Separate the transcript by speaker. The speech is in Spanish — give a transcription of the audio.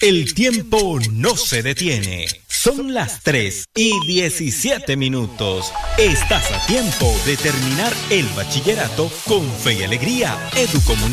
Speaker 1: El tiempo no se detiene. Son las 3:17. Estás a tiempo de terminar el bachillerato con fe y alegría. Educomunicación.